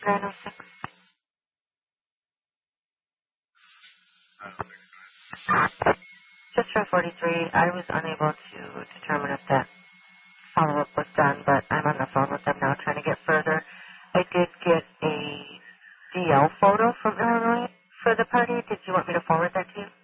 906. Just for 43, I was unable to determine if that follow-up was done, but I'm on the phone with them now trying to get further. I did get a DL photo from Illinois for the party. Did you want me to forward that to you?